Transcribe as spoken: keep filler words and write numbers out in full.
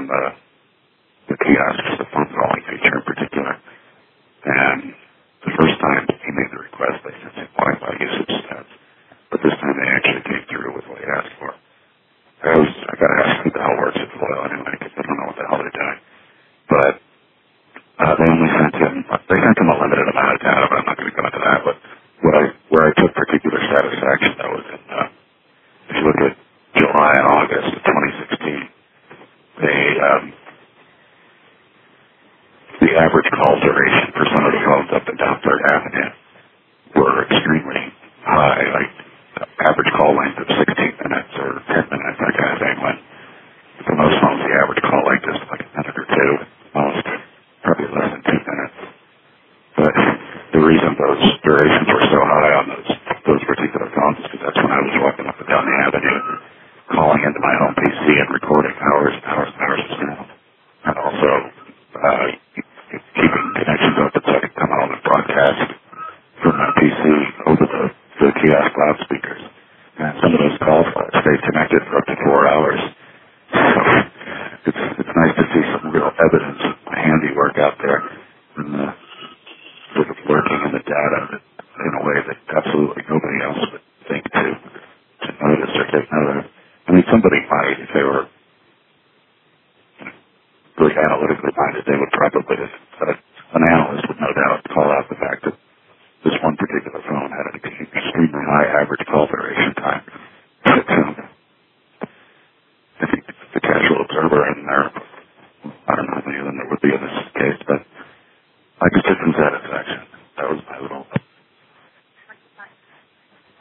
the, the kiosks, the phone calling feature in particular. And the first time he made the request, they sent him Wi-Fi usage stats. But this time they actually came through with what he asked for. I was, I got to ask who the hell works at Loyal anyway, because I don't know what the hell they're doing. But uh, they only sent him, they sent him a limited amount of data, but I'm not going to go into that. But what I, where I took particular satisfaction, that was in, uh, if you look at July and August of twenty sixteen, they, um, the average call duration for some of the phones up and down Third Avenue were extremely high, like average call length of sixteen minutes or ten minutes, that kind of thing. When for most phones, the average call length is like a minute or two, most probably less than two minutes. But the reason those durations were so high on those those particular phones is because that's when I was walking up and down the avenue, calling into my home P C and recording hours and hours and hours of sound, and also uh, keeping connections open so I could come home and broadcast from my P C over the, the kiosk loudspeakers. And some of those calls stayed connected for up to four hours. So it's it's nice to see some real evidence of my handiwork out there and the sort of working in the data in a way that absolutely nobody else would think to, to notice or take note of. I mean, somebody might, if they were really analytically minded, they would probably, uh, an analyst would no doubt call out the fact that this one particular phone had an extremely high average call duration time. But, um, I think the casual observer in there, I don't know how many of them there would be in this case, but